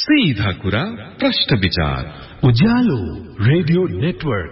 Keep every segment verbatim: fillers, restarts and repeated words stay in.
सीधा कुरा प्रश्न विचार उज्यालो रेडियो नेटवर्क।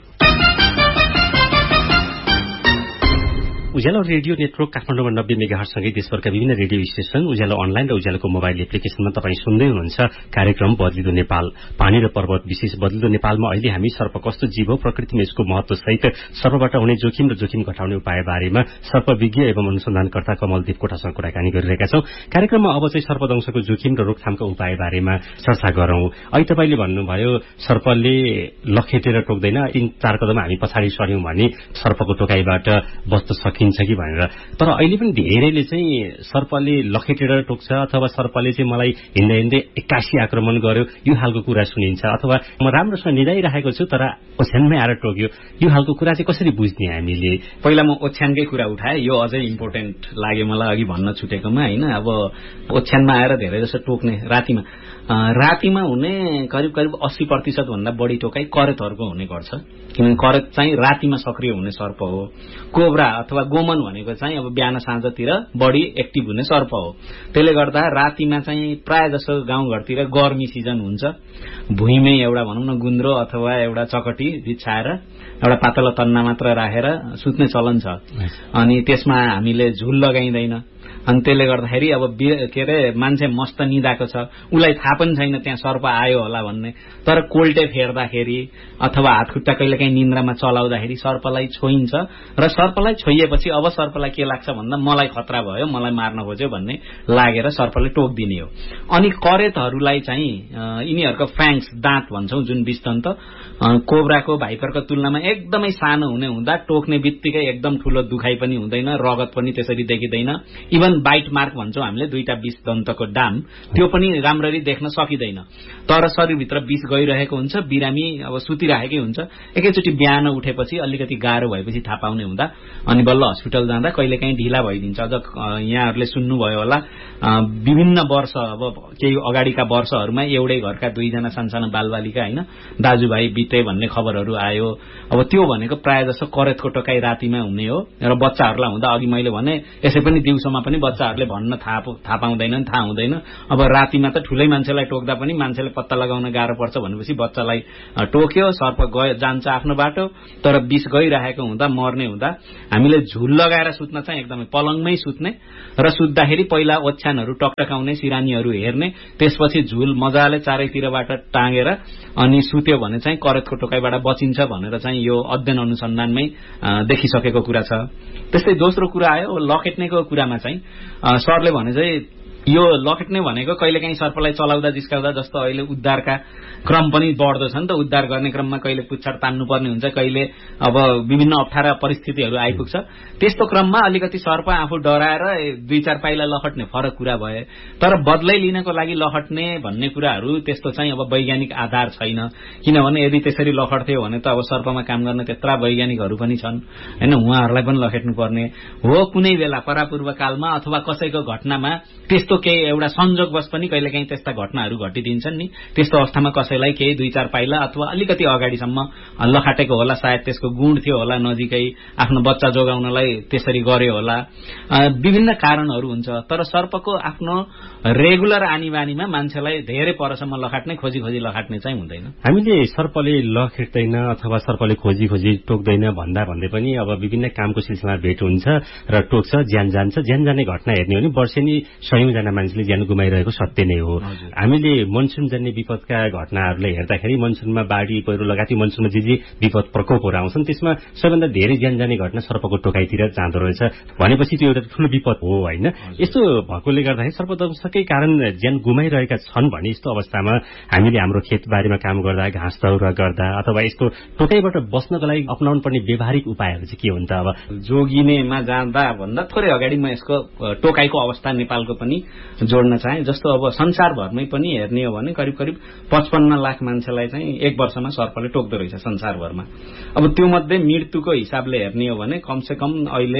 उज्यालो रेडियो नेटवर्क काठमाडौँमा नब्बे मेगाहर्जसँगै देशभरका विभिन्न रेडियो स्टेशन, उज्यालो अनलाइन र उज्यालोको मोबाइल एप्लिकेशनमा तपाईँ सुन्दै हुनुहुन्छ कार्यक्रम बदलिदो नेपाल। पानी र पर्वत विशेष बदलिदो नेपालमा अहिले हामी सर्प कस्तो जीव हो, प्रकृतिमा यसको महत्वसहित सर्पबाट हुने जोखिम र जोखिम घटाउने उपाय बारेमा सर्पविज्ञ एवं अनुसन्धानकर्ता कमलदीप कोटासँग कुराकानी गरिरहेका छौं। कार्यक्रममा अब चाहिँ सर्पदंशको जोखिम र रोकथामका उपाय बारेमा चर्चा गरौं। अहिले तपाईले भन्नुभयो सर्पले लखेटेर टोक्दैन, तीन चार कदम हामी पछाडि सर्यौं भने सर्पको टोकाइबाट बच्न सकिन्छ कि भनेर। तर अहिले पनि धेरैले चाहिँ सर्पले लखेटेर टोक्छ अथवा सर्पले चाहिँ मलाई हिँड्दै हिँड्दै एक्कासी आक्रमण गर्यो, यो खालको कुरा सुनिन्छ। अथवा म राम्रोसँग निदाइरहेको छु तर ओछ्यानमै आएर टोक्यो, यो खालको कुरा चाहिँ कसरी बुझ्ने हामीले? पहिला म ओछ्यानकै कुरा उठाएँ, यो अझै इम्पोर्टेन्ट लाग्यो मलाई अघि भन्न छुटेकोमा हैन। अब ओछ्यानमा आएर धेरै जसो टोक्ने रातिमा रातिमा हुने करिब करिब अस्सी प्रतिशत भन्दा बढी टोकाई करेतहरूको हुने गर्छ, किनभने करेत चाहिँ रातिमा सक्रिय हुने सर्प हो। कोब्रा अथवा गोमन भनेको चाहिँ अब बिहान साँझतिर बढी एक्टिभ हुने सर्प हो। त्यसले गर्दा रातिमा चाहिँ प्राय जसो गाउँघरतिर गर्मी सिजन हुन्छ, भुइँमै एउटा भनौँ न गुन्द्रो अथवा एउटा चकटी बिछाएर एउटा पातलो तन्ना मात्र राखेर सुत्ने चलन छ। अनि त्यसमा हामीले झुल लगाइँदैन। अनि त्यसले गर्दाखेरि अब के अरे मान्छे मस्त निदाएको छ, उसलाई थाहा पनि छैन त्यहाँ सर्प आयो होला भन्ने, तर कोल्टे फेर्दाखेरि अथवा हातखुट्टा कहिले काहीँ निन्द्रामा चलाउँदाखेरि सर्पलाई छोइन्छ र सर्पलाई छोइएपछि अब सर्पलाई के लाग्छ भन्दा मलाई खतरा भयो, मलाई मार्न खोज्यो भन्ने लागेर सर्पले टोकिदिने हो। अनि करेतहरूलाई चाहिँ यिनीहरूको फ्याङ्क्स दाँत भन्छौं जुन विषदन्त कोब्राको भाइपरको तुलनामा एकदमै सानो हुने हुँदा टोक्ने बित्तिकै एकदम ठूलो दुखाइ पनि हुँदैन, रगत पनि त्यसरी देखिँदैन। इभन बाइट मार्क भन्छौं हामीले दुईटा विष दन्तको डाम, त्यो पनि राम्ररी देख्न सकिँदैन। तर शरीरभित्र विष गइरहेको हुन्छ, बिरामी अब सुतिरहेकै हुन्छ, एकैचोटि बिहान उठेपछि अलिकति गाह्रो भएपछि थाहा पाउने हुँदा अनि बल्ल हस्पिटल जाँदा कहिलेकाहीँ ढिला भइदिन्छ। अझ यहाँहरूले सुन्नुभयो होला विभिन्न वर्ष अब केही अगाडिका वर्षहरूमा एउटै घरका दुईजना सानसाना बालबालिका हैन दाजुभाइ बिते भन्ने खबरहरू आयो। अब त्यो भनेको प्राय जसो करेतको टोकाई रातिमा हुने हो र बच्चाहरूलाई हुँदा अघि मैले भने यसै पनि दिउँसोमा पनि बच्चाहरूले भन्न थाहा थाहा पाउँदैनन्, थाहा हुँदैन। अब रातिमा त ठूलै मान्छेलाई टोक्दा पनि मान्छेले पत्ता लगाउन गाह्रो पर्छ भनेपछि बच्चालाई टोक्यो, सर्प गयो जान्छ आफ्नो बाटो, तर विष गइरहेको हुँदा मर्ने हुँदा हामीले झुल लगाएर सुत्न चाहिँ एकदमै पलङमै सुत्ने र सुत्दाखेरि पहिला ओछ्यानहरू टकटकाउने, सिरानीहरू हेर्ने, त्यसपछि झुल मजाले चारैतिरबाट टाँगेर अनि सुत्यो भने चाहिँ करेतको टोकाइबाट बचिन्छ भनेर चाहिँ यो अध्ययन अनुसन्धानमै देखिसकेको कुरा छ। त्यस्तै दोस्रो कुरा आयो लखेट्नेको कुरामा चाहिँ सरले भने चाहिँ यो लखेट्ने भनेको कहिलेकाहीँ सर्पलाई चलाउँदा जिस्काउँदा जस्तो अहिले उद्धारका क्रम पनि बढ्दो छ नि त, उद्धार गर्ने क्रममा कहिले पुच्छर तान्नुपर्ने हुन्छ, कहिले अब विभिन्न अप्ठ्यारा परिस्थितिहरू आइपुग्छ। त्यस्तो क्रममा अलिकति सर्प आफू डराएर दुई चार पाइला लखट्ने फरक कुरा भए, तर बदलै लिनको लागि लखट्ने भन्ने कुराहरू त्यस्तो चाहिँ अब वैज्ञानिक आधार छैन। किनभने यदि त्यसरी लखट्थ्यो भने त अब सर्पमा काम गर्ने त्यत्रा वैज्ञानिकहरू पनि छन् हैन, उहाँहरूलाई पनि लखेट्नु पर्ने हो। कुनै बेला परापूर्व कालमा अथवा कसैको घटनामा त्यस्तो केही एउटा संयोगवश पनि कहिलेकाहीँ त्यस्ता घटनाहरू घटिदिन्छन् नि, त्यस्तो अवस्थामा कसैलाई केही दुई चार पाइला अथवा अलिकति अगाडिसम्म लखाटेको होला, सायद त्यसको गुण थियो होला, नजिकै आफ्नो बच्चा जोगाउनलाई त्यसरी गर्यो होला, विभिन्न कारणहरू हुन्छ। तर सर्पको आफ्नो रेगुलर आनी बानीमा मान्छेलाई धेरै परसम्म लखाट्ने, खोजी खोजी लखाट्ने चाहिँ हुँदैन। हामीले सर्पले लखेट्दैन अथवा सर्पले खोजी खोजी टोक्दैन भन्दा भन्दै पनि अब विभिन्न कामको सिलसिलामा भेट हुन्छ र टोक्छ, ज्यान जान्छ। ज्यान जाने घटना हेर्ने हो भने वर्षेनी सयौं जना मान्छेले ज्यान गुमाइरहेको सत्य नै हो। हामीले मनसुन जन्य विपदका घटनाहरूलाई हेर्दाखेरि मनसुनमा बाढी पहिरो लगायत मनसुनमा जे जे विपद प्रकोपहरू आउँछन् त्यसमा सबैभन्दा धेरै ज्यान जाने घटना सर्पको टोकाइतिर जाँदो रहेछ भनेपछि त्यो एउटा ठूलो विपद हो हैन। यस्तो भएकोले गर्दाखेरि सर्पदंशकै कारण ज्यान गुमाइरहेका छन् भने यस्तो अवस्थामा हामीले हाम्रो खेतबारीमा काम गर्दा, घाँस दाउरा गर्दा अथवा यसको टोकाइबाट बस्नको लागि अपनाउनु पर्ने व्यावहारिक उपायहरू चाहिँ के हुन्छ? अब जोगिनेमा जाँदा भन्दा थोरै अगाडि म यसको टोकाइको अवस्था नेपालको पनि जोड्न चाहे। जस्तो अब संसारभरमै पनि हेर्ने हो भने करिब करिब पचपन्न लाख मान्छेलाई चाहिँ एक वर्षमा सर्पले टोक्दो रहेछ संसारभरमा। अब त्यो मध्ये मृत्युको हिसाबले हेर्ने हो भने कमसे कम अहिले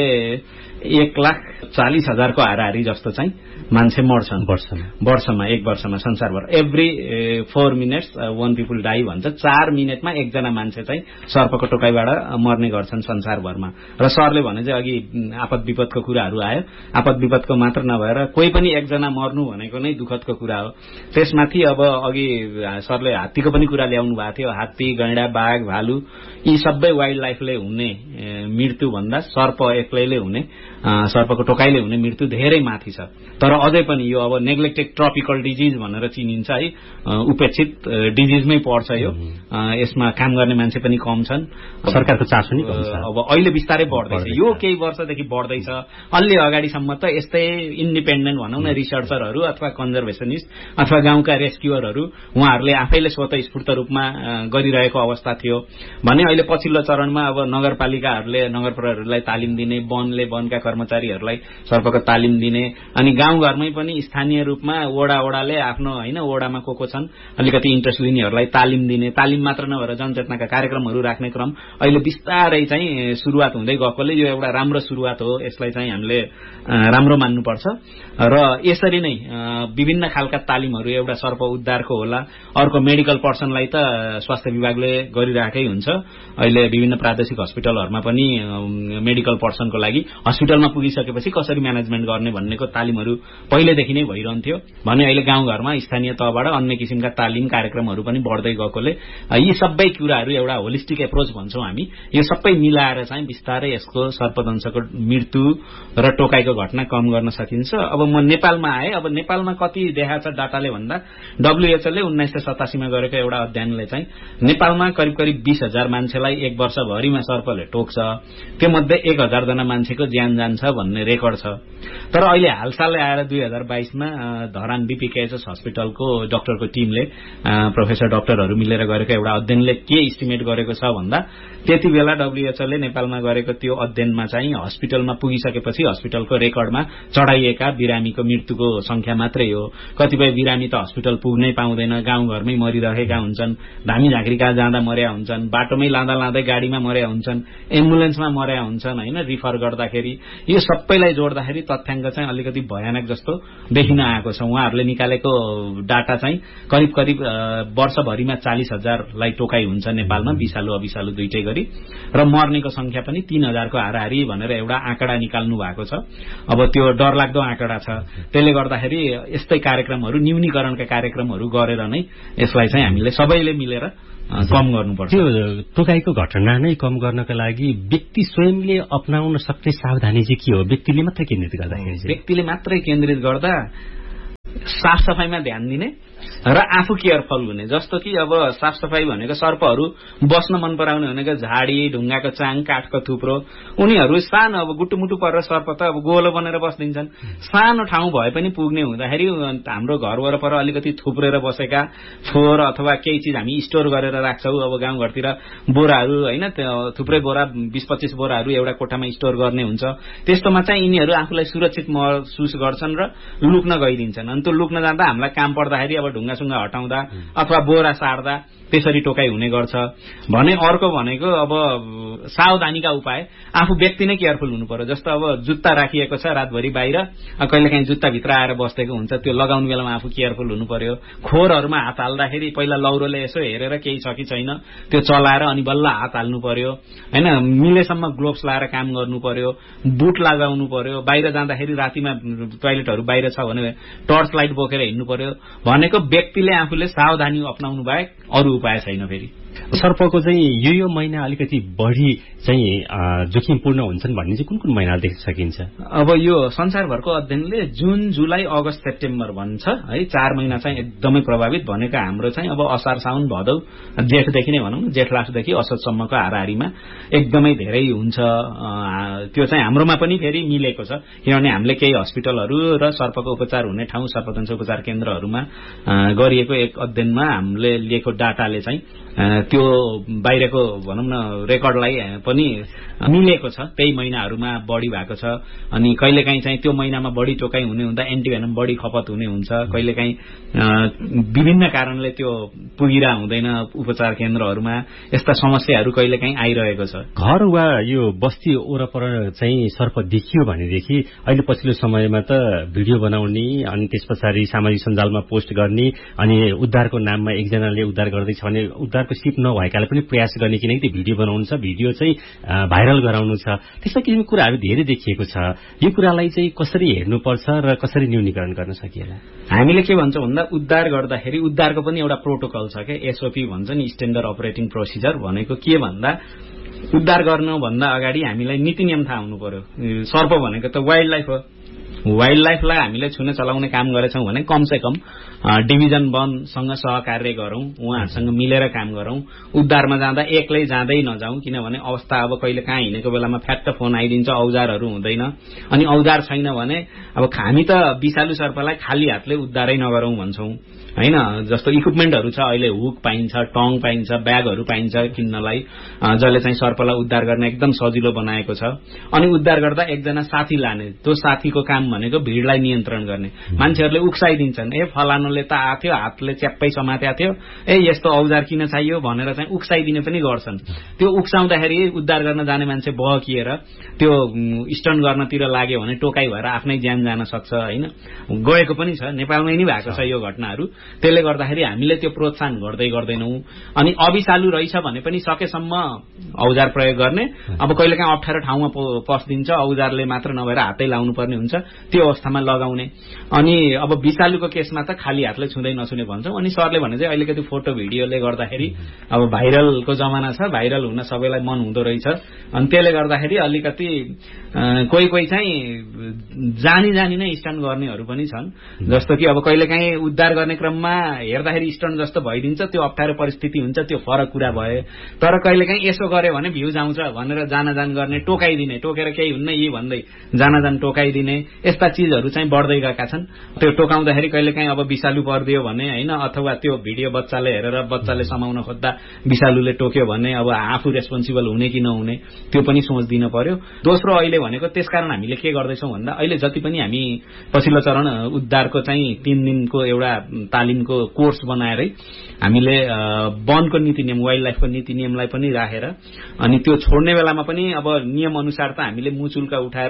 एक लाख चालिस हजारको हाराहारी जस्तो चाहिँ मान्छे मर्छन् वर्षमा वर्षमा एक वर्षमा संसारभर। Every four minutes one people die भन्छ, चार मिनटमा एकजना मान्छे चाहिँ सर्पको टोकाइबाट मर्ने गर्छन् संसारभरमा। र सरले भने चाहिँ अघि आपद विपदको कुराहरू आयो, आपद विपदको मात्र नभएर कोही पनि एकजना मर्नु भनेको नै दुःखदको कुरा हो। त्यसमाथि अब अघि सरले हात्तीको पनि कुरा ल्याउनु भएको थियो। हात्ती, गैंडा, बाघ, भालु यी सबै वाइल्ड लाइफले हुने मृत्यु भन्दा सर्प एक्लैले हुने, सर्पको टोकाइले हुने मृत्यु धेरै माथि छ। तर अझै पनि यो अब नेग्लेक्टेड ट्रपिकल डिजिज भनेर चिनिन्छ है, उपेक्षित डिजिजमै पर्छ यो। यसमा काम गर्ने मान्छे पनि कम छन्, सरकारको चासो नि कम छ। अब अहिले बिस्तारै बढ्दैछ, यो केही वर्षदेखि बढ्दैछ। अलि अगाडिसम्म त यस्तै इन्डिपेन्डेन्ट भनौँ न रिसर्चरहरू अथवा कन्जर्भेसनिस्ट अथवा गाउँका रेस्क्युअरहरू उहाँहरूले आफैले स्वतःस्फूर्त रूपमा गरिरहेको अवस्था थियो भने अहिले पछिल्लो चरणमा अब नगरपालिकाहरूले नगर प्रहरीलाई तालिम दिने, वनले वनका कर्मचारीहरूलाई सर्पको तालिम दिने, अनि गाउँघरमै पनि स्थानीय रूपमा वडा वडाले आफ्नो होइन वडामा को को छन् अलिकति इन्ट्रेस्ट लिनेहरूलाई तालिम दिने, तालिम मात्र नभएर जनचेतनाका कार्यक्रमहरू राख्ने क्रम अहिले बिस्तारै चाहिँ सुरुवात हुँदै गएकोले यो एउटा राम्रो सुरुवात हो। यसलाई चाहिँ हामीले राम्रो मान्नुपर्छ र यसरी नै विभिन्न खालका तालिमहरू एउटा सर्प उद्धारको होला। अर्को मेडिकल पर्सनलाई त स्वास्थ्य विभागले गरिराखेकै हुन्छ। अहिले विभिन्न प्रादेशिक हस्पिटलहरूमा पनि मेडिकल पर्सनको लागि हस्पिटलमा पुगिसकेपछि कसरी म्यानेजमेन्ट गर्ने भन्नेको तालिमहरू पहिलेदेखि नै भइरहन्थ्यो भने अहिले गाउँघरमा स्थानीय तहबाट अन्य किसिमका तालिम कार्यक्रमहरू पनि बढ्दै गएकोले यी सबै कुराहरू एउटा होलिस्टिक एप्रोच भन्छौँ हामी, यो सबै मिलाएर चाहिँ बिस्तारै यसको सर्पदंशको मृत्यु र टोकाइको घटना कम गर्न सकिन्छ। अब म नेपालमा आएँ, अब नेपालमा कति देखाएको छ डाटाले भन्दा डब्ल्युएचओले उन्नाइस सय सतासीमा गरेको एउटा अध्ययनले चाहिँ नेपालमा करिब करिब बीस हजार मान्छेलाई एक वर्षभरिमा सर्पले टोक्छ, त्यो मध्ये एक हजार जना मान्छेको ज्यान जान्छ भन्ने रेकर्ड छ। तर अहिले हालसालै आएर दुई हजार बाइसमा धरान बीपीकेएचएस हस्पिटलको डाक्टरको टिमले प्रोफेसर डाक्टरहरू मिलेर गरेको एउटा अध्ययनले के इस्टिमेट गरेको छ भन्दा त्यति बेला डब्ल्युएचओले नेपालमा गरेको त्यो अध्ययनमा चाहिँ हस्पिटलमा पुगिसकेपछि हस्पिटलको रेकर्डमा चढाइएका बिरामीको मृत्युको संख्या मात्रै हो। कतिपय बिरामी त हस्पिटल पुग्नै पाउँदैन, गाउँघरमै मरिरहेका हुन्छन्, धामी झाँक्रीका जाँदा मर्या हुन्छन्, बाटोमै लाँदा लाँदै गाडीमा मर्या हुन्छन्, एम्बुलेन्समा मर्या हुन्छन् होइन रिफर गर्दाखेरि। यो सबैलाई जोड्दाखेरि तथ्याङ्क चाहिँ अलिकति भयानक जस्तो देखिन आएको छ। उहाँहरूले निकालेको डाटा चाहिँ करिब करिब वर्षभरिमा चालिस हजारलाई टोकाइ हुन्छ नेपालमा विषालु अविषालु दुइटै गरी, र मर्नेको संख्या पनि तीन हजारको हाराहारी भनेर एउटा आँकडा निकाल्नु भएको छ। अब त्यो डरलाग्दो आँकडा छ। त्यसले गर्दाखेरि यस्तै कार्यक्रमहरू न्यूनीकरणका कार्यक्रमहरू गरेर नै यसलाई चाहिँ हामीले सबैले मिलेर कम गर्नुपर्छ। त्यो टोकाइको घटना नै कम गर्नका लागि व्यक्ति स्वयंले अपनाउन सक्ने सावधानी चाहिँ के हो? व्यक्तिले मात्रै केन्द्रित गर्दाखेरि व्यक्तिले मात्रै केन्द्रित गर्दा साफ सफाईमा ध्यान दिने र आफू केयरफुल हुने। जस्तो कि अब साफ सफाई भनेको सर्पहरू बस्न मन पराउने भनेको झाडी, ढुङ्गाको चाङ, काठको थुप्रो, उनीहरू सानो अब गुटुमुटु परेर सर्प त अब गोलो बनेर बस्दिन्छन्। सानो ठाउँ भए पनि पुग्ने हुँदाखेरि हाम्रो घर वरपर अलिकति थुप्रेर बसेका फोहोर अथवा केही चिज हामी स्टोर गरेर राख्छौँ। अब गाउँघरतिर बोराहरू होइन थुप्रै बोरा बीस पच्चीस बोराहरू एउटा कोठामा स्टोर गर्ने हुन्छ। त्यस्तोमा चाहिँ यिनीहरू आफूलाई सुरक्षित महसुस गर्छन् र लुक्न गइदिन्छन्। अनि त्यो लुक्न जाँदा हामीलाई काम पर्दाखेरि अब ढुङ्गासुङ्गा हटाउँदा अथवा बोरा सार्दा त्यसरी टोकाइ हुने गर्छ भने। अर्को भनेको अब सावधानीका उपाय आफू व्यक्ति नै केयरफुल हुनु पर्यो। जस्तो अब जुत्ता राखिएको छ रातभरि बाहिर, कहिलेकाहीँ जुत्ताभित्र आएर बसेको हुन्छ, त्यो लगाउने बेलामा आफू केयरफुल हुनु पर्यो। खोरहरूमा हात हाल्दाखेरि पहिला लौरोले यसो हेरेर केही छ कि छैन त्यो चलाएर अनि बल्ल हात हाल्नु पर्यो होइन। मिलेसम्म ग्लोभ्स लाएर काम गर्नु पर्यो, बुट लगाउनु पर्यो। बाहिर जाँदाखेरि रातिमा टोयलेटहरू बाहिर छ भने टर्च लाइट बोकेर हिँड्नु पर्यो भनेको व्यक्तिले आफूले सावधानी अपनाउनु बाहेक अरू उपाय छैन। फेरि सर्पको चाहिँ यो यो महिना अलिकति बढी चाहिँ जोखिमपूर्ण हुन्छन् भन्ने चाहिँ कुन कुन महिना देख्न सकिन्छ? अब यो संसारभरको अध्ययनले जुन, जुलाई, अगस्त, सेप्टेम्बर भन्छ है, चार महिना चाहिँ एकदमै प्रभावित भनेको हाम्रो चाहिँ अब असार, साउन, भदौ, जेठदेखि नै भनौँ, जेठ लास्टदेखि असोजसम्मको हाराहारीमा एकदमै धेरै हुन्छ। त्यो चाहिँ हाम्रोमा पनि फेरि मिलेको छ किनभने हामीले केही हस्पिटलहरू र सर्पको उपचार हुने ठाउँ सर्पदंश उपचार केन्द्रहरूमा गरिएको एक अध्ययनमा हामीले लिएको डाटाले चाहिँ त्यो बाहिरको भनौँ न रेकर्डलाई पनि मिलेको छ। त्यही महिनाहरूमा बढी भएको छ। अनि कहिलेकाहीँ चाहिँ त्यो महिनामा बढी टोकाइ हुने हुँदा एन्टिभेनम बढी खपत हुने हुन्छ। कहिलेकाहीँ विभिन्न कारणले त्यो पुगिरा हुँदैन उपचार केन्द्रहरूमा। यस्ता समस्याहरू कहिलेकाहीँ आइरहेको छ। घर वा यो बस्ती वरपर चाहिँ सर्प देखियो भनेदेखि अहिले पछिल्लो समयमा त भिडियो बनाउने अनि त्यस पछाडि सामाजिक सञ्जालमा पोस्ट गर्ने अनि उद्धारको नाममा एकजनाले उद्धार गर्दैछ भने उद्धार प्रकारको सिप नभएकाले पनि प्रयास गर्ने, किनकि त्यो भिडियो बनाउनु छ, भिडियो चाहिँ भाइरल गराउनु छ, त्यस्ता किसिमको कुराहरू धेरै देखिएको छ। यो कुरालाई चाहिँ कसरी हेर्नुपर्छ र कसरी न्यूनीकरण गर्न सकिएला? हामीले के भन्छौँ भन्दा उद्धार गर्दाखेरि उद्धारको पनि एउटा प्रोटोकल छ क्या, एसओपी भन्छ नि, स्ट्यान्डर्ड अपरेटिङ प्रोसिजर। भनेको के भन्दा उद्धार गर्नुभन्दा अगाडि हामीलाई नीति नियम थाहा हुनु पर्यो। सर्प भनेको त वाइल्ड लाइफ हो, वाइल्ड लाइफलाई हामीले छुन चलाउने काम गरेछौँ भने कमसे कम डिभिजन वनसँग सहकार्य गरौँ, उहाँहरूसँग मिलेर काम गरौँ। उद्धारमा जाँदा एक्लै जाँदै नजाउँ, किनभने अवस्था अब कहिले कहाँ हिँडेको बेलामा फ्याट्ट फोन आइदिन्छ, औजारहरू हुँदैन। अनि औजार छैन भने अब हामी त विषालु सर्पलाई खाली हातले उद्धारै नगरौँ भन्छौँ हैन। जस्तो इक्विपमेन्टहरू छ, अहिले हुक पाइन्छ, टङ पाइन्छ, ब्यागहरू पाइन्छ किन्नलाई, जसले चाहिँ सर्पलाई उद्धार गर्न एकदम सजिलो बनाएको छ। अनि उद्धार गर्दा एकजना साथी लाने, त्यो साथीको काम भनेको भिडलाई नियन्त्रण गर्ने। मान्छेहरूले उक्साइदिन्छन्, ए फलानुले त आथ्यो, हातले च्याप्पै समात्या थियो, ए यस्तो औजार किन चाहियो भनेर चाहिँ उक्साइदिने पनि गर्छन्। त्यो उक्साउँदाखेरि उद्धार गर्न जाने मान्छे बहकिएर त्यो स्टन गर्नतिर लाग्यो भने टोकाई भएर आफ्नै ज्यान जान सक्छ हैन। गएको पनि छ, नेपालमै नि भएको छ यो घटनाहरू। त्यसले गर्दाखेरि हामीले त्यो प्रोत्साहन गर्दै गर्दैनौँ। अनि अभिषालु रहेछ भने पनि सकेसम्म औजार प्रयोग गर्ने। अब कहिलेकाहीँ अप्ठ्यारो ठाउँमा पस्दिन्छ, औजारले मात्र नभएर हातै लाउनु पर्ने हुन्छ, त्यो अवस्थामा लगाउने। अनि अब विषालुको केसमा त खाली हातले छुँदै नछुने भन्छौँ। अनि सरले भने चाहिँ अहिलेको त्यो फोटो भिडियोले गर्दाखेरि अब भाइरलको जमाना छ, भाइरल हुन सबैलाई मन हुँदो रहेछ। अनि त्यसले गर्दाखेरि अलिकति कोही कोही चाहिँ जानी जानी नै स्टन्ट गर्नेहरू पनि छन्। जस्तो कि अब कहिलेकाहीँ उद्धार गर्ने क्रममा हेर्दाखेरि स्टन्ट जस्तो भइदिन्छ, त्यो अप्ठ्यारो परिस्थिति हुन्छ, त्यो फरक कुरा भयो। तर कहिलेकाहीँ यसो गर्यो भने भ्युज आउँछ भनेर जानाजान गर्ने, टोकाइदिने, टोकेर केही हुन्न यी भन्दै जानाजान टोकाइदिने, यस्ता चिजहरू चाहिँ बढ्दै गएका छन्। त्यो टोकाउँदाखेरि कहिलेकाहीँ अब विषालु परिदियो भने हैन, अथवा त्यो भिडियो बच्चाले हेरेर बच्चाले समाउन खोज्दा विषालुले टोक्यो भने अब आफू रेस्पोन्सिबल हुने कि नहुने त्यो पनि सोच दिन पर्यो। दोस्रो अहिले भनेको त्यसकारण हामीले के गर्दैछौँ भन्दा अहिले जति पनि हामी पछिल्लो चरण उद्धारको चाहिँ तीन दिनको एउटा तालिमको कोर्स बनाएरै हामीले वनको नीति नियम, वाइल्ड लाइफको नीति नियमलाई पनि राखेर अनि त्यो छोड्ने बेलामा पनि अब नियम अनुसार त हामीले मुचुल्का उठाएर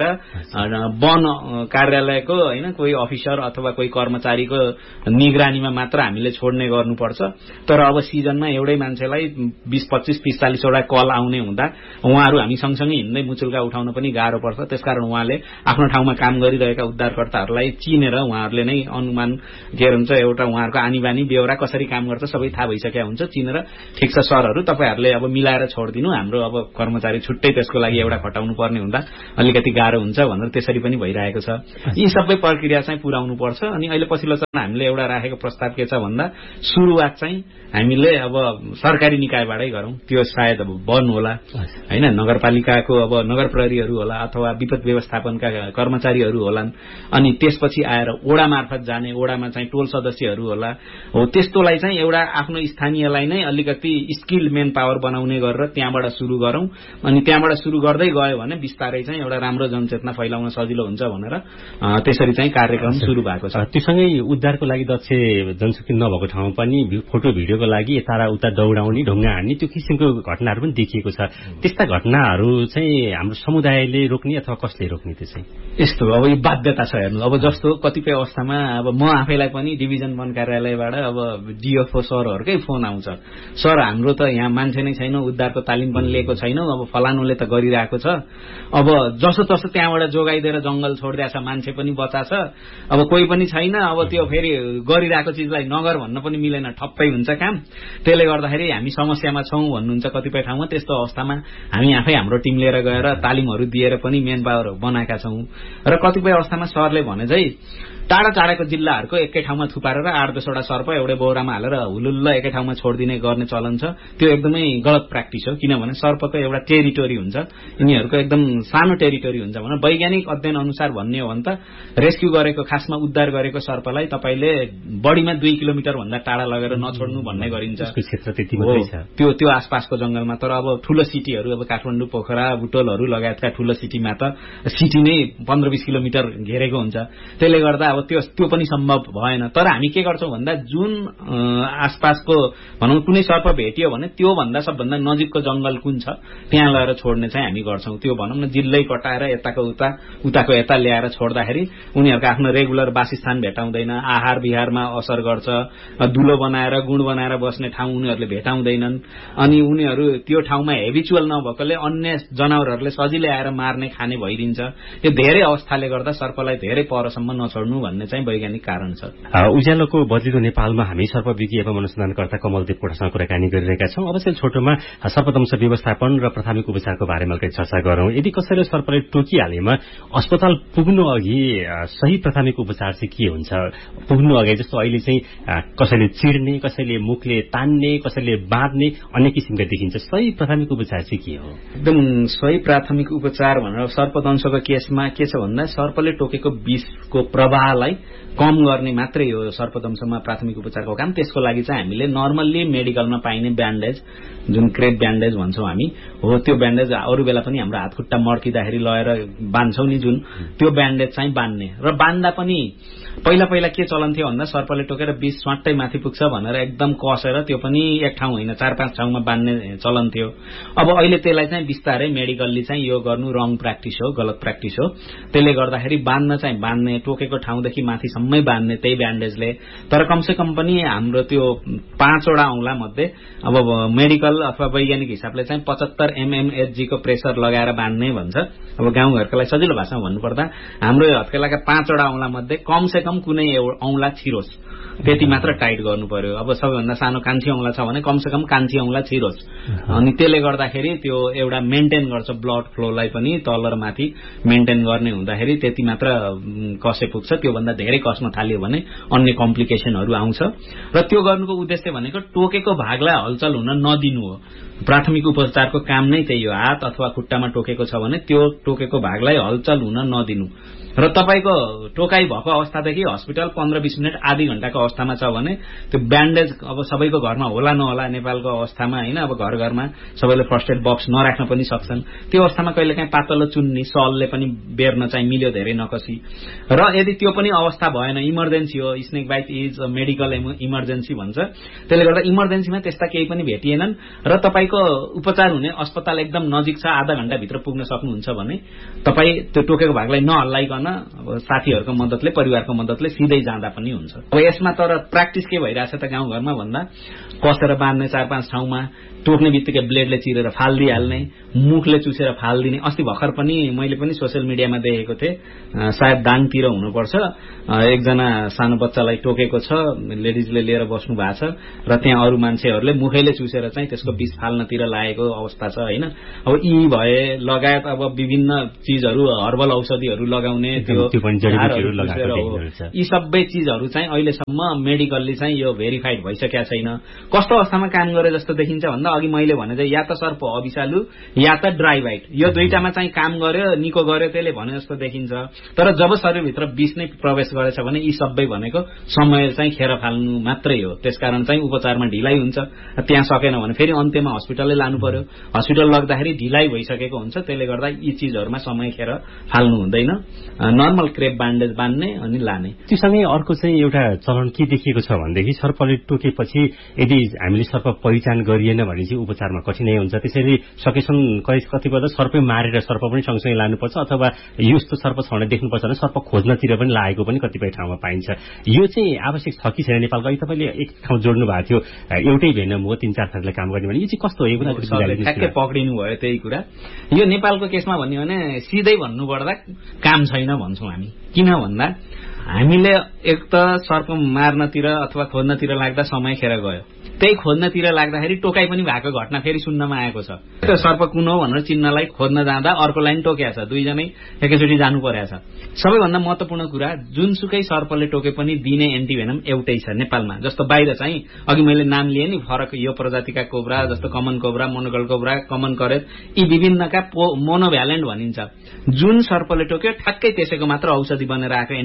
वन कार्यालयको हैन कोही अफिसर अथवा कोही कर्मचारीको निगरानीमा मात्र हामीले छोड्ने गर्नुपर्छ। तर अब सिजनमा एउटै मान्छेलाई बीस पच्चीस तीस चालीस वटा कल आउने हुँदा उहाँहरू हामी सँगसँगै हिँड्दै मुचुल्का उठाउन पनि गाह्रो पर्छ। त्यसकारण उहाँले आफ्नो ठाउँमा काम गरिरहेका उद्धारकर्ताहरूलाई चिनेर उहाँहरूले नै अनुमान के हुन्छ एउटा उहाँहरूको आनी बानी बेहोरा कसरी काम गर्छ सबै थाहा भइसकेका हुन्छ, चिनेर ठिक छ सरहरू तपाईँहरूले अब मिलाएर छोडिदिनु, हाम्रो अब कर्मचारी छुट्टै त्यसको लागि एउटा खटाउनु पर्ने हुँदा अलिकति गाह्रो हुन्छ भनेर त्यसरी पनि भइरहेको छ। यी सबै प्रक्रिया चाहिँ पुर्याउनु पर्छ। अनि अहिले पछिल्लो चरण हामीले एउटा राखेको प्रस्ताव के छ भन्दा सुरुवात चाहिँ हामीले अब सरकारी निकायबाटै गरौँ। त्यो सायद अब वन होला हैन, नगरपालिकाको अब नगर प्रहरीहरू होला अथवा विपद व्यवस्थापनका कर्मचारीहरू होलान्। अनि त्यसपछि आएर ओडा मार्फत जाने, ओडामा चाहिँ टोल सदस्यहरू होला। हो त्यस्तोलाई चाहिँ एउटा आफ्नो स्थानीयलाई नै अलिकति स्किल मेन पावर बनाउने गरेर त्यहाँबाट सुरु गरौँ। अनि त्यहाँबाट सुरु गर्दै गयो भने बिस्तारै चाहिँ एउटा राम्रो जनचेतना फैलाउन सजिलो हुन्छ भनेर त्यसरी चाहिँ कार्यक्रम सुरु भएको छ। त्योसँगै उद्धारको लागि दक्ष जनशक्ति नभएको ठाउँमा पनि फोटो भिडियोको लागि यता उता दौडाउने, ढुङ्गा हान्ने त्यो किसिमको घटनाहरू पनि देखिएको छ। त्यस्ता घटनाहरू चाहिँ हाम्रो समुदायले रोक्ने अथवा कसले रोक्ने? त्यो चाहिँ यस्तो अब यो बाध्यता छ हेर्नु। अब जस्तो कतिपय अवस्थामा अब म आफैलाई पनि डिभिजन वन कार्यालयबाट अब डिएफओ सरहरूकै फोन आउँछ, सर हाम्रो त यहाँ मान्छे नै छैन, उद्धारको तालिम पनि लिएको छैनौँ, अब फलानुले त गरिरहेको छ, अब जसो तसो त्यहाँबाट जोगाइदिएर जंगल छोडिदिएछ, मान्छे पनि बचाछ, अब कोही पनि छैन, अब त्यो फेरि गरिरहेको चिजलाई नगर भन्न पनि मिलेन, ठप्पै हुन्छ काम। त्यसले गर्दाखेरि हामी समस्यामा छौँ भन्नुहुन्छ कतिपय ठाउँमा। त्यस्तो अवस्थामा हामी आफै हाम्रो टिम लिएर गएर तालिमहरू दिएर पनि मेन पावर बनाएका छौँ। र कतिपय अवस्थामा सरले भने चाहिँ टाढा टाढाको जिल्लाहरूको एकै ठाउँमा थुपारेर आठ दसवटा सर्प एउटै बोरामा हालेर हुलुल्ल एकै ठाउँमा छोडिदिने गर्ने चलन छ। त्यो एकदमै गलत प्र्याक्टिस हो, किनभने सर्पको एउटा टेरिटोरी हुन्छ, यिनीहरूको एकदम सानो टेरिटोरी हुन्छ भने वैज्ञानिक अध्ययन अनुसार भन्ने हो भने त रेस्क्यू गरेको खासमा उद्धार गरेको सर्पलाई तपाईँले बढीमा दुई किलोमिटर भन्दा टाढा लगेर नछोड्नु भन्ने गरिन्छ। क्षेत्र त्यति मात्रै छ त्यो त्यो आसपासको जंगलमा। तर अब ठूलो सिटीहरू अब काठमाडौँ, पोखरा, बुटोलहरू लगायतका ठूलो सिटीमा त सिटी नै पन्ध्र बीस किलोमिटर घेरेको हुन्छ। त्यसले गर्दा अब अब त्यो त्यो पनि सम्भव भएन। तर हामी के गर्छौं भन्दा जुन आसपासको भनौं कुनै सर्प भेटियो भने त्यो भन्दा सबभन्दा नजिकको जंगल कुन छ त्यहाँ लगेर छोड्ने चाहिँ हामी गर्छौं। त्यो भनौं न जिल्लै कटाएर यताको उता उताको यता ल्याएर छोड्दाखेरि उनीहरूको आफ्नो रेगुलर वासस्थान भेटाउँदैन, आहार विहारमा असर गर्छ, दुलो बनाएर गुण बनाएर बस्ने ठाउँ उनीहरूले भेटाउँदैनन्, अनि उनीहरू त्यो ठाउँमा हेबिचुअल नभएकोले अन्य जनावरहरूले सजिलै आएर मार्ने खाने भइदिन्छ। यो धेरै अवस्थाले गर्दा सर्पलाई धेरै परसम्म नछोड्नु भन्ने चाहिँ वैज्ञानिक कारण छ। उज्यालोको बदलिदो नेपालमा हामी सर्पविज्ञ एवं अनुसन्धानकर्ता कमलदेव कोटासँग कुराकानी गरिरहेका छौं। अब चाहिँ छोटोमा सर्पदंश व्यवस्थापन र प्राथमिक उपचारको बारेमा अलिकति चर्चा गरौं। यदि कसैले सर्पले टोकिहालेमा अस्पताल पुग्नु अघि सही प्राथमिक उपचार चाहिँ के हुन्छ? पुग्नु अघि जस्तो अहिले चाहिँ कसैले चिर्ने, कसैले मुखले तान्ने, कसैले बाँध्ने अन्य किसिमका देखिन्छ। सही प्राथमिक उपचार चाहिँ के हो? एकदम सही प्राथमिक उपचार भनेर सर्पदंशको केसमा के छ भन्दा सर्पले टोकेको विषको प्रवाहलाई कम गर्ने मात्रै हो सर्पदंशमा प्राथमिक उपचारको काम। त्यसको लागि चाहिँ हामीले नर्मल्ली मेडिकलमा पाइने ब्यान्डेज, जुन क्रेप ब्यान्डेज भन्छौं हामी, हो त्यो ब्यान्डेज अरू बेला पनि हाम्रो हात खुट्टा मर्किँदाखेरि लगेर बान्छौं नि, जुन त्यो ब्यान्डेज चाहिँ बान्ने। र बान्दा पनि पहिला पहिला के चलन थियो भन्दा सर्पले टोकेर विष स्वाट्टै माथि पुग्छ भनेर एकदम कसेर त्यो पनि एक ठाउँ होइन चार पाँच ठाउँमा बान्ने चलन थियो। अब अहिले त्यसलाई चाहिँ बिस्तारै मेडिकलले चाहिँ यो गर्नु रङ प्र्याक्टिस हो, गलत प्र्याक्टिस हो। त्यसले गर्दाखेरि बान्न चाहिँ बान्ने, टोकेको ठाउँदेखि माथिसम्मै बान्ने त्यही ब्यान्डेजले। तर कमसेकम पनि हाम्रो त्यो पाँचवटा औंला मध्ये अब मेडिकल अथवा वैज्ञानिक हिसाबले चाहिँ पचहत्तर एमएमएचजी को प्रेसर लगाएर बान्ने भन्छ। अब गाउँघरकोलाई सजिलो भाषामा भन्नुपर्दा हाम्रो हत्केलाका पाँचवटा औंला मध्ये कमसे कम कुनै औंला छिरोस् त्यति मात्र टाइट गर्नु पर्यो। अब सबैभन्दा सानो कान्छी औंला छ भने कमसे कम कान्छी औंला छिरोस्, अनि त्यसले गर्दाखेरि त्यो एउटा मेन्टेन गर्छ ब्लड फ्लोलाई पनि तल र माथि मेन्टेन गर्ने हुँदाखेरि त्यति मात्र कसे पुग्छ। त्योभन्दा धेरै कस्न थाल्यो भने अन्य कम्प्लिकेसनहरू आउँछ। र त्यो गर्नुको उद्देश्य भनेको टोकेको भागलाई हलचल हुन नदिनु हो। प्राथमिक उपचारको काम नै त्यही हो। हात अथवा खुट्टामा टोकेको छ भने त्यो टोकेको भागलाई हलचल हुन नदिनु। र तपाईको टोकाई भएको अवस्थादेखि हस्पिटल पन्ध्र बीस मिनट आधी घण्टाको अवस्थामा छ भने त्यो ब्यान्डेज अब सबैको घरमा होला नहोला, नेपालको अवस्थामा हैन, अब घर घरमा सबैले फर्स्ट एड बक्स नराख्न पनि सक्छन्। त्यो अवस्थामा कहिलेकाहीँ पातलो चुन्नी सलले पनि बेर्न चाहिँ मिल्यो धेरै नकसी। र यदि त्यो पनि अवस्था भएन, इमर्जेन्सी हो, snake bite is medical emergency भन्छ, त्यसले गर्दा इमर्जेन्सीमा त्यस्ता केही पनि भेटिएनन् र तपाईको उपचार हुने अस्पताल एकदम नजिक छ, आधा घण्टा भित्र पुग्न सक्नुहुन्छ भने तपाई त्यो टोकेको भागलाई नहल्लाइकन साथीहरूको मद्दतले, परिवारको मद्दतले सिधै जाँदा पनि हुन्छ। अब यसमा तर प्र्याक्टिस के भइरहेछ त गाउँघरमा भन्दा कसेर बाँध्ने चार पाँच ठाउँमा, टोक्ने बित्तिकै ब्लेडले चिरेर फाल्दिहाल्ने, मुखले चुसेर फाल्दिने। अस्ति भर्खर पनि मैले पनि सोसियल मिडियामा देखेको थिएँ, सायद दाङतिर हुनुपर्छ, एकजना सानो बच्चालाई टोकेको छ, लेडिजले लिएर बस्नु भएको छ र त्यहाँ अरू मान्छेहरूले मुखैले चुसेर चाहिँ त्यसको विष फाल्नतिर लागेको अवस्था छ हैन। अब यी भए लगायत अब विभिन्न चीजहरू, हर्बल औषधिहरू लगाउने, त्यो यी सबै चीजहरू चाहिँ अहिलेसम्म मेडिकलले चाहिँ यो भेरिफाइड भइसकेका छैन। कस्तो अवस्थामा काम गरे जस्तो देखिन्छ भन्दा अघि मैले भने चाहिँ या त सर्प अभिशालु या त ड्राई बाइट, यो दुईटामा चाहिँ काम गर्यो, निको गर्यो त्यसले भने जस्तो देखिन्छ। तर जब शरीरभित्र विष नै प्रवेश गरेछ भने यी सबै भनेको समय चाहिँ खेर फाल्नु मात्रै हो। त्यसकारण चाहिँ उपचारमा ढिलाइ हुन्छ। त्यहाँ सकेन भने फेरि अन्त्यमा हस्पिटलले लानु पर्यो। हस्पिटल लग्दाखेरि ढिलाइ भइसकेको हुन्छ। त्यसले गर्दा यी चीजहरूमा समय खेर फाल्नु हुँदैन। नर्मल क्रेप ब्यान्डेज बान्ने अनि लाने। त्योसँगै अर्को चाहिँ एउटा चलन के देखिएको छ भनेदेखि सर्पले टोकेपछि यदि हामीले सर्प पहिचान गरिएन भने चाहिँ उपचारमा कठिनाइ हुन्छ। त्यसैले सकेसम्म कतिपय सर्पै मारेर सर्प पनि सँगसँगै लानुपर्छ, अथवा यस्तो सर्प छ भने देख्नुपर्छ भने सर्प खोज्नतिर पनि लागेको पनि कतिपय ठाउँमा पाइन्छ। यो चाहिँ आवश्यक छ कि छैन नेपालको? अहिले तपाईँले एक ठाउँ जोड्नु भएको थियो, एउटै भेनम हो, तीन चार थरीले काम गर्ने भने यो चाहिँ कस्तो हो? ठ्याक्कै पक्रिनु भयो त्यही कुरा। यो नेपालको केसमा भन्यो भने सिधै भन्नुपर्दा काम छैन भन्छौँ हामी। किन भन्दा हामीले एक त सर्प मार्नतिर अथवा खोज्नतिर लाग्दा समय खेर गयो, त्यही खोज्नतिर लाग्दाखेरि टोकाई पनि भएको घटना फेरि सुन्नमा आएको छ। त्यो सर्प कुन हो भनेर चिन्नलाई खोज्न जाँदा अर्को लाइन टोकेको छ, दुईजनै एकैचोटि जानु परेको छ। सबैभन्दा महत्वपूर्ण कुरा, जुनसुकै सर्पले टोके पनि दिने एन्टिभेनम एउटै छ नेपालमा। जस्तो बाहिर चाहिँ अघि मैले नाम लिएँ नि, फरक यो प्रजातिका कोब्रा जस्तो common cobra, मोनोकल cobra, common courage, यी विभिन्नका मोनोभ्यालेन्ट भनिन्छ। जुन सर्पले टोक्यो ठ्याक्कै त्यसैको मात्र औषधि बनेर आएको, एन्टिभेनम बनेर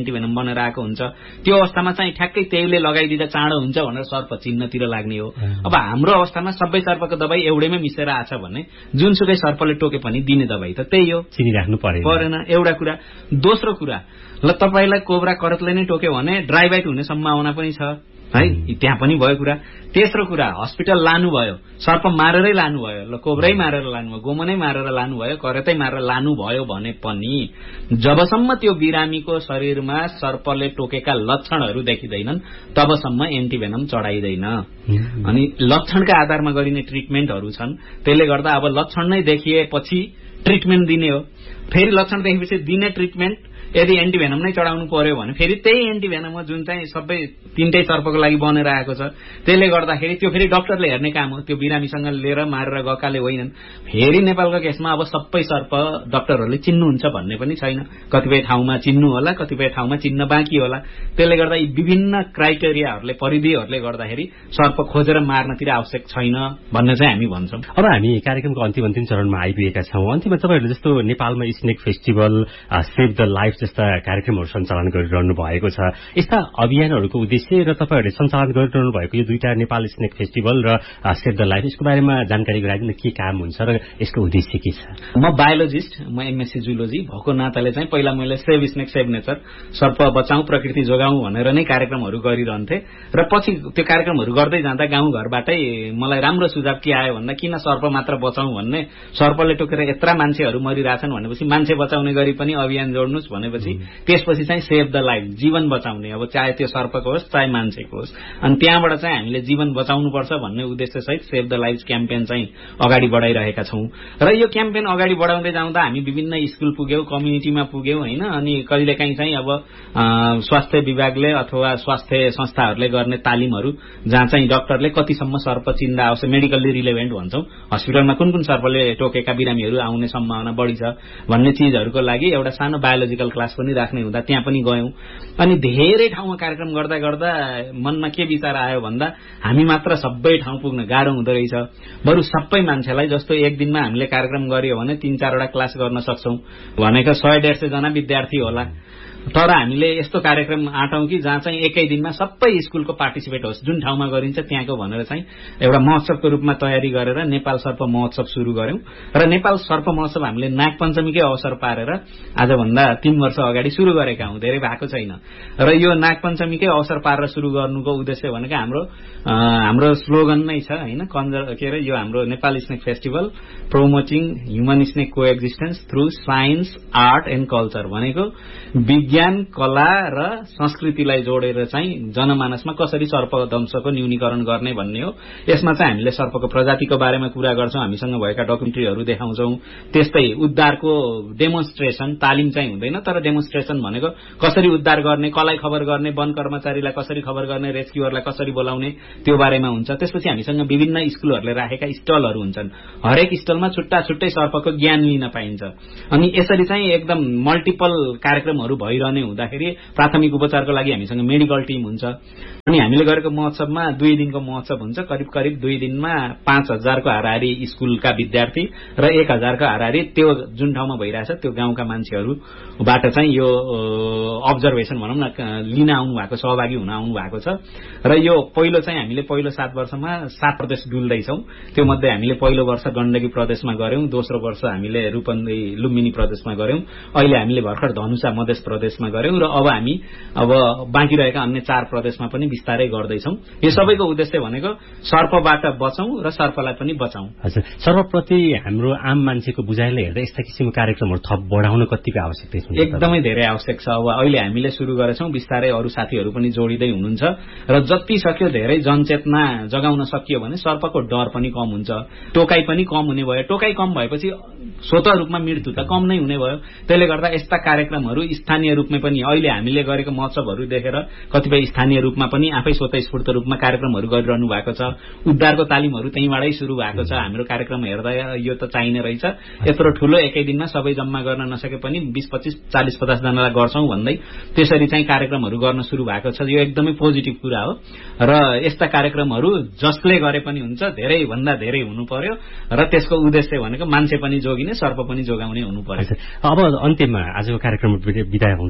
भनेर आएको हुन्छ। त्यो अवस्थामा चाहिँ ठ्याक्कै तेलले लगाइदिँदा चाँडो हुन्छ भनेर सर्प चिन्हतिर लाग्ने हो। अब हाम्रो अवस्थामा सबै सर्पको दबाई एउटैमै मिसेर आछ भने जुनसुकै सर्पले टोके पनि दिने दबाई त त्यही हो, चिनिराख्नु पर्यो परेन एउटा कुरा। दोस्रो कुरा, ल तपाईलाई कोब्रा करतले नै टोक्यो भने ड्राई बाइट हुने सम्भावना पनि छ है, त्यहाँ पनि भयो कुरा। तेस्रो कुरा, हस्पिटल लानुभयो, सर्प मारेरै लानुभयो, ल कोब्रै मारेर लानुभयो, गोमनै मारेर लानुभयो, करतै मारेर लानुभयो भने पनि जबसम्म त्यो बिरामीको शरीरमा सर्पले टोकेका लक्षणहरू देखिँदैनन् तबसम्म एन्टिभेनम चढाइँदैन। अनि लक्षणका आधारमा गरिने ट्रिटमेन्टहरू छन्, त्यसले गर्दा अब लक्षण नै देखिएपछि ट्रिटमेन्ट दिने हो। फेरि लक्षण देखेपछि दिने ट्रिटमेन्ट यदि एन्टिभेनम नै चढाउनु पर्यो भने फेरि त्यही एन्टिभेनम हो जुन चाहिँ सबै तीनटै सर्पको लागि बनेर आएको छ। त्यसले गर्दाखेरि त्यो फेरि डाक्टरले हेर्ने काम हो, त्यो बिरामीसँग लिएर मारेर गएकाले होइनन्। फेरि नेपालको केसमा अब सबै सर्प डाक्टरहरूले चिन्नुहुन्छ भन्ने पनि छैन, कतिपय ठाउँमा चिन्नु होला, कतिपय ठाउँमा चिन्न बाँकी होला। त्यसले गर्दा यी विभिन्न क्राइटेरियाहरूले परिधिहरूले गर्दाखेरि सर्प खोजेर मार्नतिर आवश्यक छैन भन्ने चाहिँ हामी भन्छौँ। अब हामी कार्यक्रमको अन्तिम अन्तिम चरणमा आइपुगेका छौँ। अन्तिममा तपाईँहरूले जस्तो नेपालमा snake festival, save the life जस्ता कार्यक्रमहरू सञ्चालन गरिरहनु भएको छ, यस्ता अभियानहरूको उद्देश्य र तपाईँहरूले सञ्चालन गरिरहनु भएको यो दुईटा नेपाल स्नेक फेस्टिभल र सेभ द लाइफ, यसको बारेमा जानकारी गराइदिनु के काम हुन्छ र यसको उद्देश्य के छ? म बायोलोजिस्ट, म एमएससी जुलोजी भएको नाताले चाहिँ पहिला मैले सेभ स्नेक सेभ नेचर, सर्प बचाउँ प्रकृति जोगाउँ भनेर नै कार्यक्रमहरू गरिरहन्थे र पछि त्यो कार्यक्रमहरू गर्दै जाँदा गाउँघरबाटै मलाई राम्रो सुझाव के आयो भन्दा किन सर्प मात्र बचाउँ भन्ने, सर्पले टोकेर यत्रा मान्छेहरू मरिरहेछन् भनेपछि मान्छे बचाउने गरी पनि अभियान जोड्नुहोस् भनेपछि त्यसपछि चाहिँ सेभ द लाइफ, जीवन बचाउने, अब चाहे त्यो सर्पको होस् चाहे मान्छेको होस्। अनि त्यहाँबाट चाहिँ हामीले जीवन बचाउनुपर्छ भन्ने उद्देश्यसहित सेभ द लाइफ क्याम्पेन चाहिँ अगाडि बढाइरहेका छौँ। र यो क्याम्पेन अगाडि बढाउँदै जाँदा हामी विभिन्न स्कुल पुग्यौँ, कम्युनिटीमा पुग्यौँ होइन। अनि कहिलेकाहीँ चाहिँ अब स्वास्थ्य विभागले अथवा स्वास्थ्य संस्थाहरूले गर्ने तालिमहरू जहाँ चाहिँ डाक्टरले कतिसम्म सर्प चिन्दा आवश्यक, मेडिकल्ली रिलेभेन्ट भन्छौँ, हस्पिटलमा कुन कुन सर्पले टोकेका बिरामीहरू आउने सम्भावना बढी छ भन्ने चिजहरूको लागि एउटा सानो बायोलोजिकल क्लास पनि राख्ने हुँदा त्यहाँ पनि गयौँ। अनि धेरै ठाउँमा कार्यक्रम गर्दा गर्दा मनमा के विचार आयो भन्दा हामी मात्र सबै ठाउँ पुग्न गाह्रो हुँदो रहेछ, बरु सबै मान्छेलाई जस्तो एक दिनमा हामीले कार्यक्रम गर्यो भने तीन चारवटा क्लास गर्न सक्छौँ भनेको सय डेढ सय जना विद्यार्थी होला। तर हामीले यस्तो कार्यक्रम आँटौँ कि जहाँ चाहिँ एकै दिनमा सबै स्कुलको पार्टिसिपेट होस्, जुन ठाउँमा गरिन्छ त्यहाँको भनेर चाहिँ एउटा महोत्सवको रूपमा तयारी गरेर नेपाल सर्प महोत्सव सुरु गर्यौं। र नेपाल सर्प महोत्सव हामीले नाग पञ्चमीकै अवसर पारेर आजभन्दा तीन वर्ष अगाडि सुरु गरेका हौं, धेरै भएको छैन। र यो नाग पञ्चमीकै अवसर पारेर सुरु गर्नुको उद्देश्य भनेको हाम्रो हाम्रो स्लोगन नै छ हैन, कन्जर के अरे यो हाम्रो Nepal snake festival प्रोमोटिङ human snake कोएक्जिस्टेन्स through science art and culture, भनेको विज्ञान कला र संस्कृतिलाई जोडेर चाहिँ जनमानसमा कसरी सर्प दंशको न्यूनीकरण गर्ने भन्ने हो। यसमा चाहिँ हामीले सर्पको प्रजातिको बारेमा कुरा गर्छौं, हामीसँग भएका डकुमेन्ट्रीहरू देखाउँछौं। त्यस्तै उद्धारको डेमोन्स्ट्रेसन, तालिम चाहिँ हुँदैन तर डेमोन्स्ट्रेसन भनेको कसरी उद्धार गर्ने, कसलाई खबर गर्ने, वन कर्मचारीलाई कसरी खबर गर्ने, रेस्क्युअरलाई कसरी बोलाउने त्यो बारेमा हुन्छ। त्यसपछि हामीसँग विभिन्न स्कुलहरूले राखेका स्टलहरू हुन्छन्, हरेक स्टलमा छुट्टा छुट्टै सर्पको ज्ञान लिन पाइन्छ। अनि यसरी चाहिँ एकदम मल्टिपल कार्यक्रमहरू भइरहने हुँदाखेरि प्राथमिक उपचारको लागि हामीसँग मेडिकल टिम हुन्छ। अनि हामीले गरेको महोत्सवमा दुई दिनको महोत्सव हुन्छ, करिब करिब दुई दिनमा पाँच हजारको हाराहारी स्कुलका विद्यार्थी र एक हजारको हाराहारी त्यो जुन ठाउँमा भइरहेछ त्यो गाउँका मान्छेहरूबाट चाहिँ यो अब्जर्भेसन भनौँ न लिन आउनु भएको, सहभागी हुन आउनु भएको छ। र यो पहिलो चाहिँ हामीले पहिलो सात वर्षमा सात प्रदेश डुल्दैछौँ। त्यो मध्ये हामीले पहिलो वर्ष गण्डकी प्रदेशमा गर्यौं, दोस्रो वर्ष हामीले रूपन्देही लुम्बिनी प्रदेशमा गर्यौं, अहिले हामीले भर्खर धनुषा मधेस प्रदेशमा गर्यौं र अब हामी अब बाँकी रहेका अन्य चार प्रदेशमा पनि बिस्तारै गर्दैछौं। यो सबैको उद्देश्य भनेको सर्पबाट बचौं र सर्पलाई पनि बचाउँ। हजुर, सर्वप्रति हाम्रो आम मान्छेको बुझाइले हेर्दा यस्ता किसिमको कार्यक्रमहरू थप बढाउन कतिको आवश्यकता छ? एकदमै धेरै आवश्यक छ। अब अहिले हामीले सुरु गरेछौं, बिस्तारै अरू साथीहरू पनि जोडिँदै हुनुहुन्छ र जति सक्यो धेरै जनचेतना जगाउन सकियो भने सर्पको डर पनि कम हुन्छ, टोकाई पनि कम हुने भयो। टोकाई कम भएपछि स्वतः रूपमा मृत्यु त कम नै हुने भयो। त्यसले गर्दा यस्ता कार्यक्रमहरू स्थानीय रूपमै पनि अहिले हामीले गरेको महोत्सवहरू देखेर कतिपय स्थानीय रूपमा पनि आफै स्वतःस्फूर्त रूपमा कार्यक्रमहरू गरिरहनु भएको छ। उद्धारको तालिमहरू त्यहीँबाटै सुरु भएको छ। हाम्रो कार्यक्रम हेर्दा यो त चाहिने रहेछ, यत्रो ठूलो एकै दिनमा सबै जम्मा गर्न नसके पनि बीस पच्चीस चालीस पचास जनालाई गर्छौं भन्दै त्यसरी चाहिँ कार्यक्रमहरू गर्न सुरु भएको छ। यो एकदमै पोजिटिभ कुरा हो र यस्ता कार्यक्रमहरू जसले गरे पनि हुन्छ, धेरै भन्दा धेरै हुनु पर्यो र त्यसको उद्देश्य भनेको मान्छे पनि जोगिने, सर्प पनि जोगाउने हुनु पर्यो। अब अन्त्यमा आजको कार्यक्रम बिदा हुँदै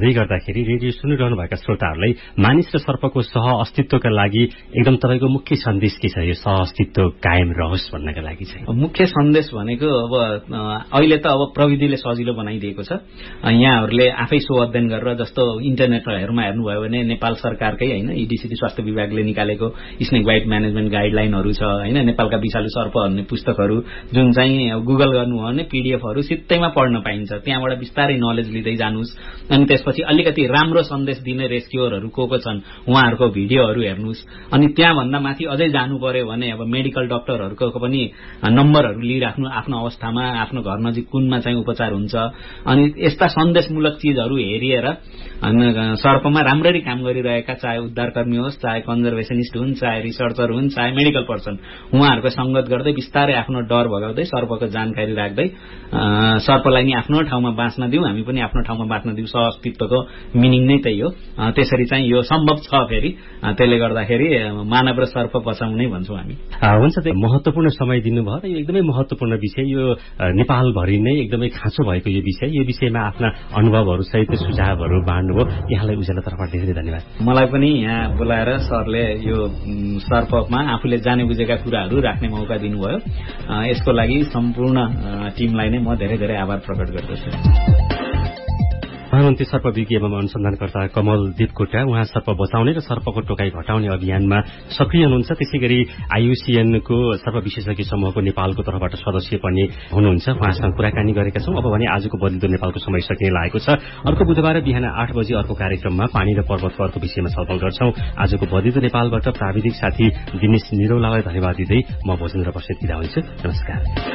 हुँदै गर्दाखेरि रेडियो सुनिरहनु भएका श्रोताहरूलाई मानिस र सर्पको सह अस्तित्वका लागि एकदम तपाईँको मुख्य सन्देश के छ? यो सह अस्तित्व कायम रहोस् भन्नका लागि चाहिँ मुख्य सन्देश भनेको अब अहिले त अब प्रविधिले सजिलो बनाइदिएको छ। यहाँहरूले आफै सो अध्ययन गरेर जस्तो इन्टरनेटहरूमा हेर्नुभयो भने नेपाल सरकारकै होइन इडिसिडी स्वास्थ्य विभागले निकालेको स्नेक बाइट म्यानेजमेन्ट गाइडलाइनहरू छ होइन, नेपालका विषालु सर्प भन्ने पुस्तकहरू जुन चाहिँ गुगल गर्नुभयो भने पीडीएफहरू सित्तैमा पढ्न पाइन्छ। त्यहाँबाट बिस्तारै नलेज लिँदै जानुहोस्। अनि त्यसपछि अलिकति राम्रो सन्देश दिने रेस्क्युअरहरू को को छन् उहाँहरूको भिडियोहरू हेर्नुहोस्। अनि त्यहाँभन्दा माथि अझै जानु पर्यो भने अब मेडिकल डक्टरहरूको पनि नम्बरहरू लिइराख्नु आफ्नो अवस्थामा, आफ्नो घर नजिक कुनमा चाहिँ उपचार हुन्छ। अनि यस्ता सन्देशमूलक चिजहरू हेरिएर सर्पमा राम्ररी काम गरिरहेका चाहे उद्धारकर्मी होस्, चाहे कन्जर्भेसनिस्ट हुन्, चाहे रिसर्चर हुन्, चाहे मेडिकल पर्सन, उहाँहरूको संगत गर्दै बिस्तारै आफ्नो डर भगाउँदै सर्पको जानकारी राख्दै सर्पलाई नि आफ्नो ठाउँमा बाँच्न दिउँ, हामी पनि आफ्नो ठाउँमा बाँच्न दिउँ। सहअस्तित्वको मिनिङ नै त्यही हो। त्यसरी चाहिँ यो सम्भव छ। फेरि त्यसले गर्दाखेरि मानव र सर्प बचाउनै भन्छौँ हामी। हुन्छ, त्यो महत्वपूर्ण समय दिनुभयो र यो एकदमै महत्वपूर्ण विषय, यो नेपालभरि नै एकदमै खाँचो भएको यो विषय, यो विषयमा आफ्ना अनुभवहरू सहित सुझावहरू बाँड्नुभयो। यहाँलाई उज्यालो तर्फबाट धेरै धन्यवाद। मलाई पनि यहाँ बोलाएर सरले यो सर्पमा आफूले जाने बुझेका कुराहरू राख्ने मौका दिनुभयो। यसको लागि सम्पूर्ण टिमलाई नै म धेरै धेरै आभार प्रकट गर्दछु। प्रधानमन्त्री सर्पविज्ञ एवं अनुसन्धानकर्ता कमल देवकोटा, उहाँ सर्प बचाउने र सर्पको टोकाई घटाउने अभियानमा सक्रिय हुनुहुन्छ। त्यसै गरी आइयुसिएनको सर्प विशेषज्ञ समूहको नेपालको तर्फबाट सदस्य पनि हुनुहुन्छ। उहाँसँग कुराकानी गरेका छौं। अब भने आजको बदलिदो नेपालको समय सकिने लागेको छ। अर्को बुधबार बिहान आठ बजे अर्को कार्यक्रममा पानी र पर्वतको अर्को विषयमा छलफल गर्छौं। आजको बदलिदो नेपालबाट प्राविधिक साथी दिनेश निरौलालाई धन्यवाद दिँदै म भोजेन्द्र बस्नेत बिदा हुन्छु। नमस्कार।